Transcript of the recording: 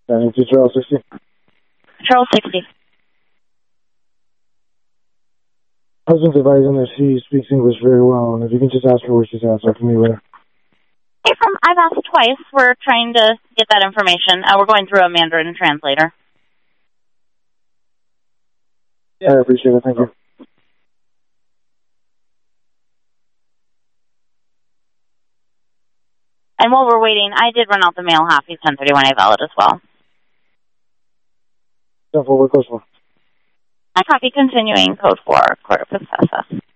To Charles 60. Charles 60. Husband's advising that she speaks English very well, and if you can just ask her where she's at, so I can meet with her. I've asked twice. We're trying to get that information. We're going through a Mandarin translator. Yeah, I appreciate it. Thank you. And while we're waiting, I did run out the mail half. He's 1031A valid as well. 10-4, what goes for? I copy. Continuing code 4, Corpus SS.